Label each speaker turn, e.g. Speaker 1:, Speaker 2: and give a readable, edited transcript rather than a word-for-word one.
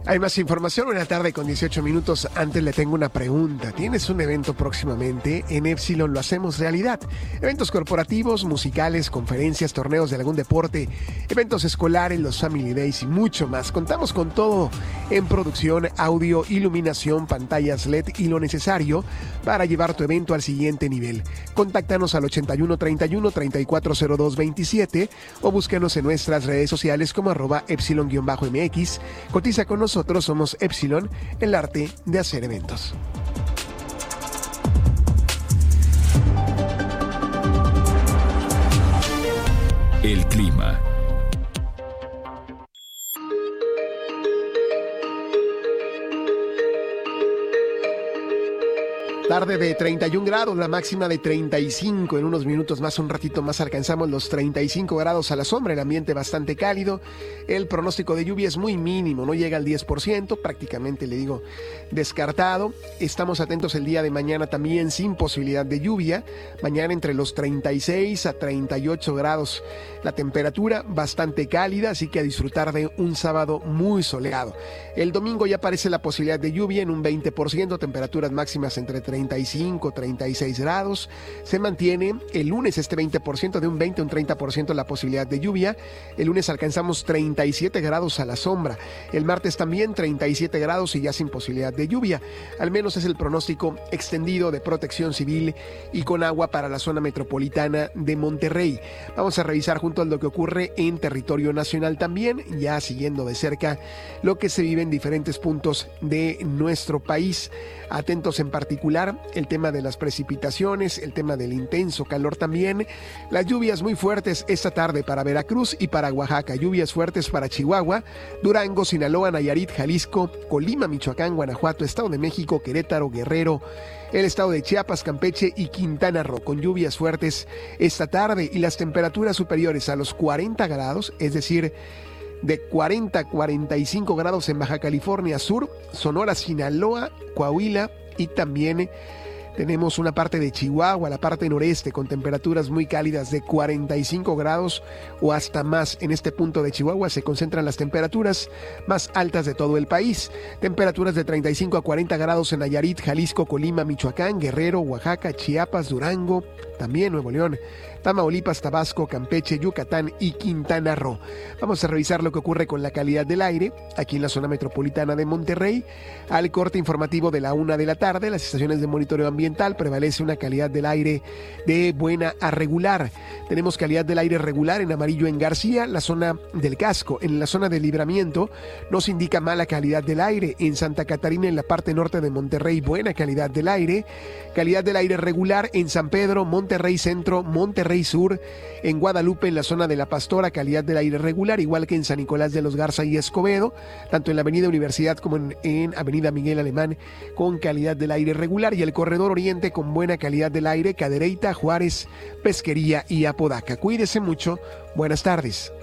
Speaker 1: Hay más información. Buena tarde con 18 minutos. Antes le tengo una pregunta. ¿Tienes un evento próximamente? En Epsilon lo hacemos realidad. Eventos corporativos, musicales, conferencias, torneos de algún deporte, eventos escolares, los Family Days y mucho más. Contamos con todo en producción, audio, iluminación, pantallas LED y lo necesario para llevar tu evento al siguiente nivel. Contáctanos al 81 31 3402 27 o búscanos en nuestras redes sociales como @epsilon_mx. Cotiza con nosotros, somos Epsilon, el arte de hacer eventos.
Speaker 2: El clima.
Speaker 1: Tarde de 31 grados, la máxima de 35. En unos minutos más, un ratito más, alcanzamos los 35 grados a la sombra, el ambiente bastante cálido. El pronóstico de lluvia es muy mínimo, no llega al 10%, prácticamente le digo descartado. Estamos atentos el día de mañana también sin posibilidad de lluvia. Mañana entre los 36 a 38 grados. La temperatura bastante cálida, así que a disfrutar de un sábado muy soleado. El domingo ya aparece la posibilidad de lluvia en un 20%, temperaturas máximas entre 35, 36 grados. Se mantiene el lunes este 20%, de un 20 a un 30% la posibilidad de lluvia. El lunes alcanzamos 37 grados a la sombra. El martes también 37 grados y ya sin posibilidad de lluvia. Al menos es el pronóstico extendido de Protección Civil y con agua para la zona metropolitana de Monterrey. Vamos a revisar juntos lo que ocurre en territorio nacional también, ya siguiendo de cerca lo que se vive en diferentes puntos de nuestro país. Atentos en particular el tema de las precipitaciones, el tema del intenso calor también, las lluvias muy fuertes esta tarde para Veracruz y para Oaxaca, lluvias fuertes para Chihuahua, Durango, Sinaloa, Nayarit, Jalisco, Colima, Michoacán, Guanajuato, Estado de México, Querétaro, Guerrero, el estado de Chiapas, Campeche y Quintana Roo, con lluvias fuertes esta tarde y las temperaturas superiores a los 40 grados, es decir, de 40 a 45 grados en Baja California Sur, Sonora, Sinaloa, Coahuila y también tenemos una parte de Chihuahua, la parte noreste, con temperaturas muy cálidas de 45 grados o hasta más. En este punto de Chihuahua se concentran las temperaturas más altas de todo el país. Temperaturas de 35 a 40 grados en Nayarit, Jalisco, Colima, Michoacán, Guerrero, Oaxaca, Chiapas, Durango, también Nuevo León, Tamaulipas, Tabasco, Campeche, Yucatán y Quintana Roo. Vamos a revisar lo que ocurre con la calidad del aire aquí en la zona metropolitana de Monterrey. Al corte informativo de la 1 de la tarde, las estaciones de monitoreo ambiental prevalece una calidad del aire de buena a regular. Tenemos calidad del aire regular en amarillo en García, la zona del Casco. En la zona de Libramiento nos indica mala calidad del aire. En Santa Catarina, en la parte norte de Monterrey, buena calidad del aire. Calidad del aire regular en San Pedro, Monterrey Centro, Monterrey Sur, en Guadalupe, en la zona de La Pastora, calidad del aire regular, igual que en San Nicolás de los Garza y Escobedo, tanto en la avenida Universidad como en avenida Miguel Alemán, con calidad del aire regular, y el corredor oriente con buena calidad del aire, Cadereyta, Juárez, Pesquería y Apodaca. Cuídese mucho, buenas tardes.